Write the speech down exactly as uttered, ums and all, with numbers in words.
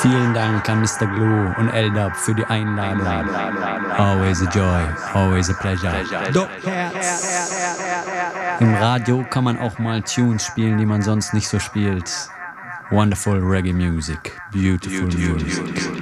Vielen Dank an Mister Glue und L-Dub für die Einladung. Always a joy, always a pleasure. Doc Herz. Im Radio kann man auch mal Tunes spielen, die man sonst nicht so spielt. Wonderful Reggae Music, beautiful music.